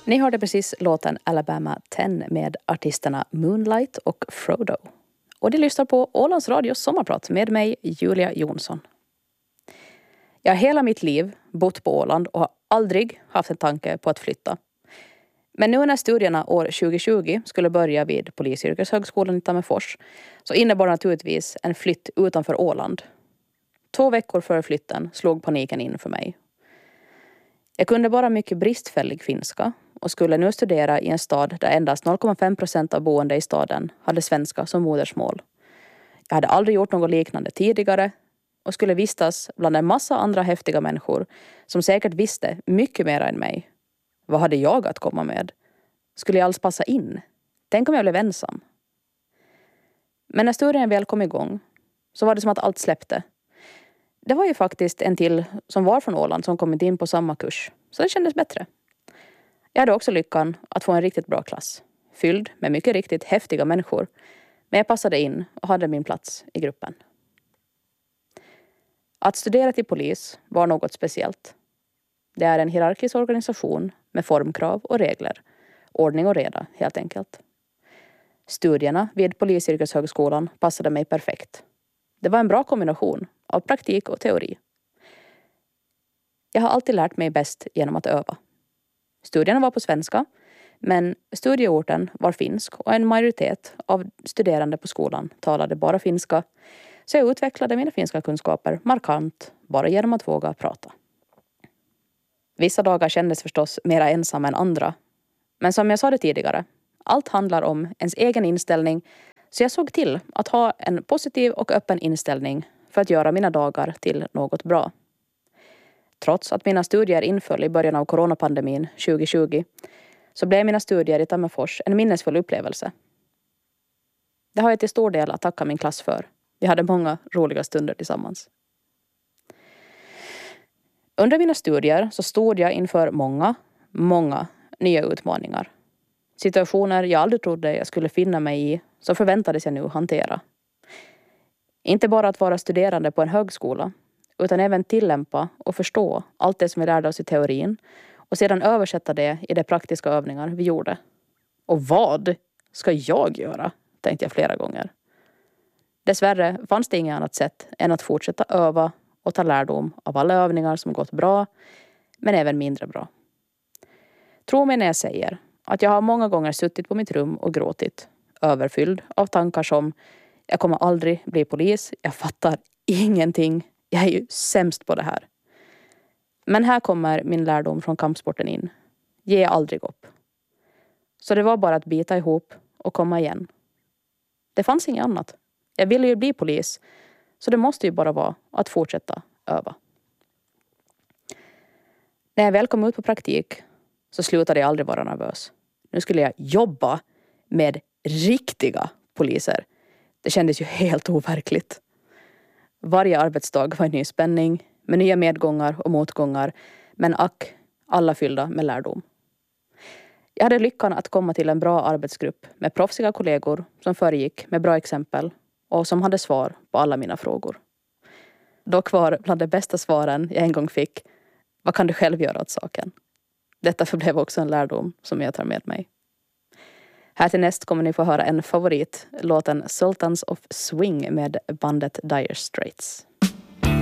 Ni hörde precis låten Alabama 10 med artisterna Moonlight och Frodo. Och de lyssnar på Ålands Radios sommarprat med mig, Julia Jonsson. Jag har hela mitt liv bott på Åland och har aldrig haft en tanke på att flytta. Men nu när studierna år 2020 skulle börja vid Polisyrkeshögskolan i Tammerfors så innebar naturligtvis en flytt utanför Åland. 2 veckor före flytten slog paniken in för mig. Jag kunde bara mycket bristfällig finska och skulle nu studera i en stad där endast 0,5% av boende i staden hade svenska som modersmål. Jag hade aldrig gjort något liknande tidigare och skulle vistas bland en massa andra häftiga människor som säkert visste mycket mer än mig. Vad hade jag att komma med? Skulle jag alls passa in? Tänk om jag blev ensam? Men när studien väl kom igång så var det som att allt släppte. Det var ju faktiskt en till som var från Åland som kommit in på samma kurs. Så det kändes bättre. Jag hade också lyckan att få en riktigt bra klass. Fylld med mycket riktigt häftiga människor. Men jag passade in och hade min plats i gruppen. Att studera till polis var något speciellt. Det är en hierarkisk organisation med formkrav och regler. Ordning och reda helt enkelt. Studierna vid Polisyrkeshögskolan passade mig perfekt. Det var en bra kombination av praktik och teori. Jag har alltid lärt mig bäst genom att öva. Studierna var på svenska, men studieorten var finsk och en majoritet av studerande på skolan talade bara finska, så jag utvecklade mina finska kunskaper markant bara genom att våga prata. Vissa dagar kändes förstås mera ensam än andra, men som jag sa det tidigare, allt handlar om ens egen inställning, så jag såg till att ha en positiv och öppen inställning för att göra mina dagar till något bra. Trots att mina studier inföll i början av coronapandemin 2020 så blev mina studier i Tammerfors en minnesfull upplevelse. Det har jag till stor del att tacka min klass för. Vi hade många roliga stunder tillsammans. Under mina studier så stod jag inför många nya utmaningar. Situationer jag aldrig trodde jag skulle finna mig i, så förväntades jag nu hantera. Inte bara att vara studerande på en högskola, utan även tillämpa och förstå allt det som vi lärde oss i teorin och sedan översätta det i de praktiska övningar vi gjorde. Och vad ska jag göra? Tänkte jag flera gånger. Dessvärre fanns det inget annat sätt än att fortsätta öva och ta lärdom av alla övningar som gått bra, men även mindre bra. Tro mig när jag säger att jag har många gånger suttit på mitt rum och gråtit, överfylld av tankar som jag kommer aldrig bli polis, jag fattar ingenting, jag är ju sämst på det här. Men här kommer min lärdom från kampsporten in. Ge aldrig upp. Så det var bara att bita ihop och komma igen. Det fanns inget annat. Jag ville ju bli polis, så det måste ju bara vara att fortsätta öva. När jag väl kom ut på praktik så slutade jag aldrig vara nervös. Nu skulle jag jobba med riktiga poliser. Det kändes ju helt overkligt. Varje arbetsdag var en ny spänning med nya medgångar och motgångar, men alla fyllda med lärdom. Jag hade lyckan att komma till en bra arbetsgrupp med proffsiga kollegor som föregick med bra exempel och som hade svar på alla mina frågor. Dock var bland de bästa svaren jag en gång fick: vad kan du själv göra åt saken? Detta förblev också en lärdom som jag tar med mig. Här till näst kommer ni få höra en favorit, låten Sultans of Swing med bandet Dire Straits.